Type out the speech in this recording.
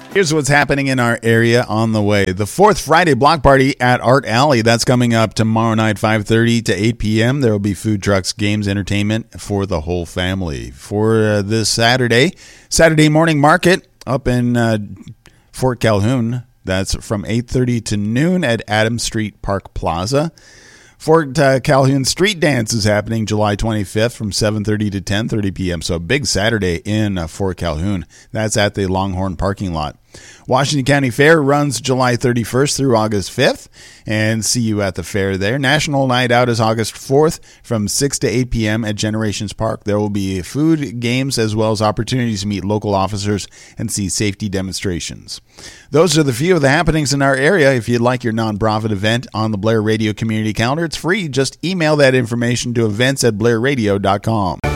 Here's what's happening in our area on the way. The fourth Friday block party at Art Alley. That's coming up tomorrow night, 5:30 to 8 p.m. There will be food trucks, games, entertainment for the whole family. For this Saturday morning market up in Fort Calhoun. That's from 8:30 to noon at Adams Street Park Plaza. Fort Calhoun Street Dance is happening July 25th from 7:30 to 10:30 p.m. So a big Saturday in Fort Calhoun. That's at the Longhorn parking lot. Washington County Fair runs July 31st through August 5th, and see you at the fair there. National Night Out is August 4th from 6 to 8 p.m. at Generations Park. There will be food, games, as well as opportunities to meet local officers and see safety demonstrations. Those are the few of the happenings in our area. If you'd like your nonprofit event on the Blair Radio Community Calendar, it's free. Just email that information to events@blairradio.com.